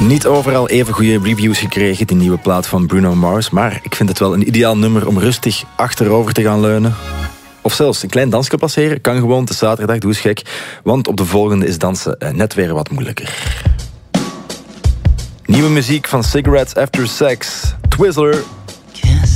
Niet overal even goede reviews gekregen, die nieuwe plaat van Bruno Mars. Maar ik vind het wel een ideaal nummer om rustig achterover te gaan leunen. Of zelfs een klein dansje passeren. Kan gewoon, het is zaterdag, doe eens gek. Want op de volgende is dansen net weer wat moeilijker. Nieuwe muziek van Cigarettes After Sex. Twizzler.